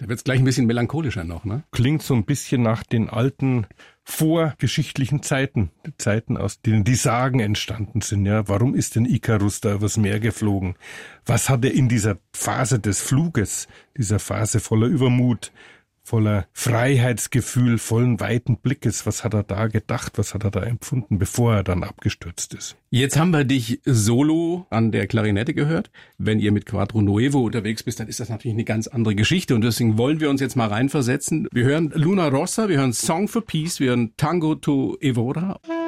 Da wird's gleich ein bisschen melancholischer noch, ne? Klingt so ein bisschen nach den alten vorgeschichtlichen Zeiten, die Zeiten, aus denen die Sagen entstanden sind. Ja, warum ist denn Ikarus da übers Meer geflogen? Was hat er in dieser Phase des Fluges, dieser Phase voller Übermut, voller Freiheitsgefühl, vollen weiten Blickes, was hat er da gedacht, was hat er da empfunden, bevor er dann abgestürzt ist? Jetzt haben wir dich solo an der Klarinette gehört. Wenn ihr mit Quattro Nuevo unterwegs bist, dann ist das natürlich eine ganz andere Geschichte. Und deswegen wollen wir uns jetzt mal reinversetzen. Wir hören Luna Rossa, wir hören Song for Peace, wir hören Tango to Evora.